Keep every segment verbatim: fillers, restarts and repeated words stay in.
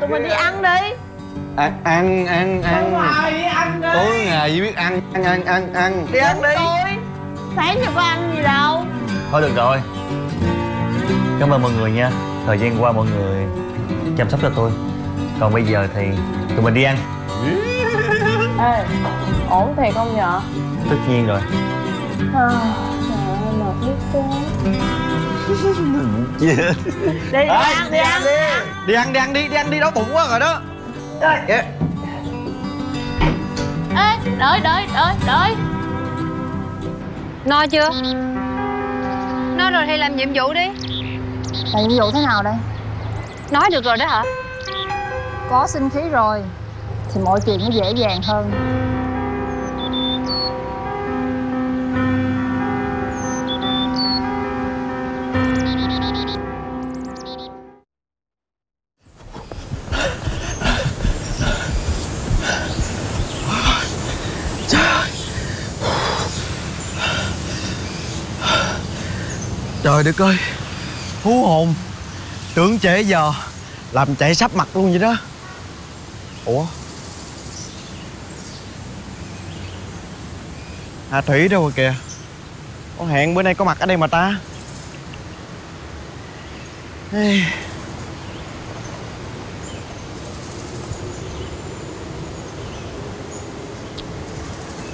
tụi mình đi ăn đi. Ăn ăn ăn ăn. Ngoài đi ăn đi. Tối ngày chỉ biết ăn ăn ăn ăn ăn. Đi ăn đi. Tôi sáng giờ có ăn gì đâu. Thôi được rồi. Cảm ơn mọi người nha. Thời gian qua mọi người chăm sóc cho tôi. Còn bây giờ thì tụi mình đi ăn. Ê, ổn thiệt không nhở? Tất nhiên rồi. À, trời ơi, mệt biết quá. Đi, đi ăn, đi ăn, đi ăn. Đi ăn đi ăn đi đi ăn đi, đói bụng quá rồi đó. Yeah. Ê, đợi, đợi, đợi, đợi. No chưa? No rồi thì làm nhiệm vụ đi. Làm nhiệm vụ thế nào đây? Nói được rồi đó hả? Có sinh khí rồi thì mọi chuyện nó dễ dàng hơn. Trời đất ơi, hú hồn. Tưởng trễ giờ làm chạy sắp mặt luôn vậy đó. Ủa, Hà Thủy đâu rồi kìa? Có hẹn bữa nay có mặt ở đây mà ta. Ê.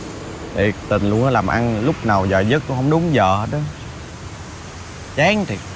Thiệt tình luôn á, làm ăn lúc nào giờ giấc cũng không đúng giờ hết đó. Chán thiệt.